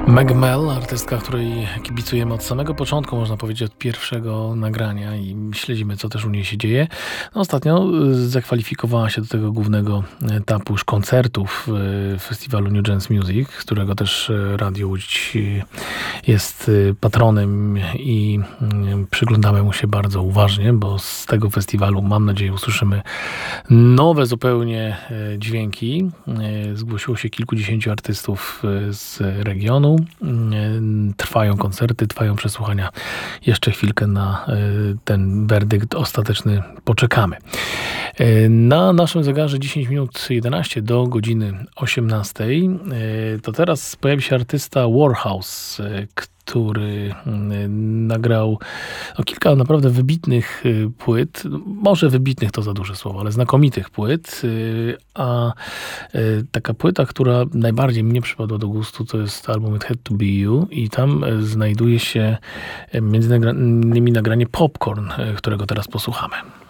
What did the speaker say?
Meg Mel, artystka, której kibicujemy od samego początku, można powiedzieć od pierwszego nagrania i śledzimy, co też u niej się dzieje. No, ostatnio zakwalifikowała się do tego głównego etapu już koncertów festiwalu New Gens Music, którego też Radio Łódź jest patronem i przyglądamy mu się bardzo uważnie, bo z tego festiwalu, mam nadzieję, usłyszymy nowe zupełnie dźwięki. Zgłosiło się kilkudziesięciu artystów z regionu. Trwają koncerty, trwają przesłuchania. Jeszcze chwilkę na ten werdykt ostateczny poczekamy. Na naszym zegarze 10 minut 11 do godziny 18. To teraz pojawi się artysta Warhouse, który nagrał kilka naprawdę wybitnych płyt. Może wybitnych to za duże słowo, ale znakomitych płyt. A taka płyta, która najbardziej mnie przypadła do gustu, to jest album It Had To Be You i tam znajduje się między innymi nagranie Popcorn, którego teraz posłuchamy.